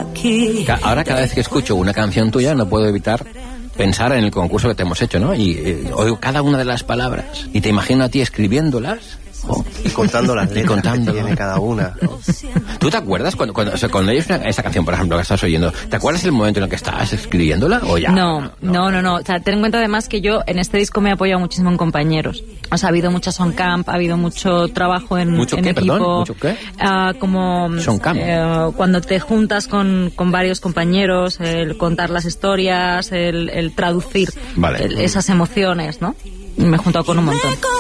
Ahora cada vez que escucho una canción tuya no puedo evitar pensar en el concurso que te hemos hecho, ¿no? Y oigo cada una de las palabras y te imagino a ti escribiéndolas. Y contando las letras que tiene cada una. ¿Tú te acuerdas cuando oyes esa canción, por ejemplo, que estás oyendo? ¿Te acuerdas el momento en el que estabas escribiéndola o ya? No. O sea, ten en cuenta además que yo en este disco me he apoyado muchísimo en compañeros. O sea, ha habido mucha soundcamp, ha habido mucho trabajo en ¿Mucho qué, equipo. perdón? ¿Mucho qué? Como soundcamp. Cuando te juntas con varios compañeros, el contar las historias, el traducir esas emociones, ¿no? Me he juntado con un montón.